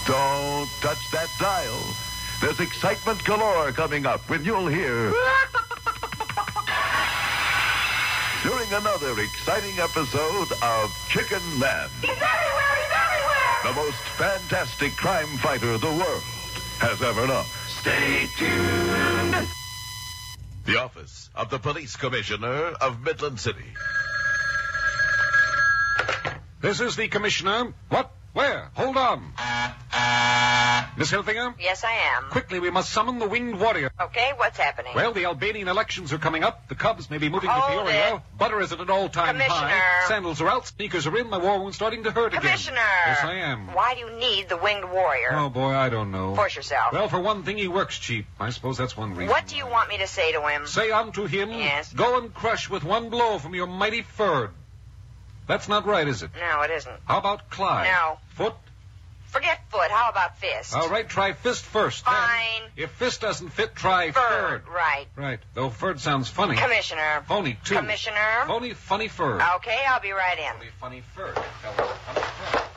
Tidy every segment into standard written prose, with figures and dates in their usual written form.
Don't touch that dial. There's excitement galore coming up when you'll hear... during another exciting episode of Chicken Man. He's everywhere! He's everywhere! The most fantastic crime fighter the world has ever known. Stay tuned. The office of the police commissioner of Midland City. This is the commissioner. What? Where? Hold on. Miss Hilfinger? Yes, I am. Quickly, we must summon the Winged Warrior. Okay, what's happening? Well, the Albanian elections are coming up. The Cubs may be moving Hold to Peoria. it. Butter is at an all-time Commissioner. high. Sandals are out. Sneakers are in. My war wound's starting to hurt again. Commissioner! Yes, I am. Why do you need the Winged Warrior? Oh, boy, I don't know. Force yourself. Well, for one thing, he works cheap. I suppose that's one reason. What do you want me to say to him? Say unto him, Yes. Go and crush with one blow from your mighty ferd. That's not right, is it? No, it isn't. How about Clyde? No. Foot? Forget foot. How about fist? All right, try fist first. Fine. Then, if fist doesn't fit, try Ferd. ferd. Right. Right. Though ferd sounds funny. Commissioner. Phony, too. Commissioner. Phony, funny ferd. Okay, I'll be right in. Phony, funny ferd. Funny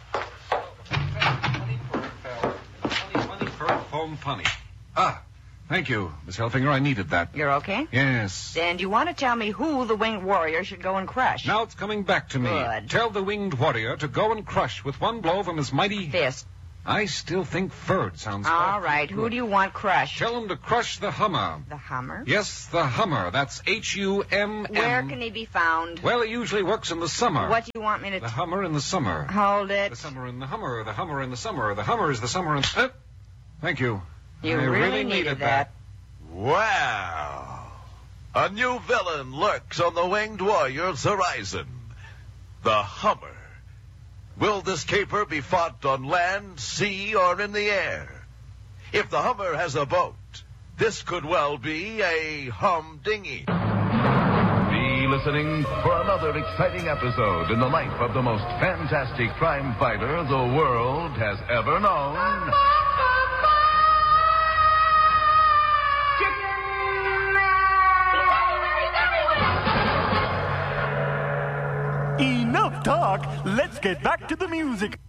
ferd, fella. Funny ferd, foam funny. Ah, thank you, Miss Helfinger. I needed that. You're okay? Yes. Then do you want to tell me who the Winged Warrior should go and crush? Now it's coming back to me. Good. Tell the Winged Warrior to go and crush with one blow from his mighty... Fist. I still think ferd sounds All quite right, good. who do you want crushed? Tell him to crush the Hummer. The Hummer? Yes, the Hummer. That's Humm. Where can he be found? Well, he usually works in the summer. What do you want me to... The Hummer in the summer. Hold it. The summer in the Hummer. The Hummer in the summer. The Hummer is the summer in... Thank you. You I really needed that. Wow. A new villain lurks on the Winged Warrior's horizon. The Hummer. Will this caper be fought on land, sea, or in the air? If the Hummer has a boat, this could well be a humdingy. Be listening for another exciting episode in the life of the most fantastic crime fighter the world has ever known. Enough talk. Let's get back to the music.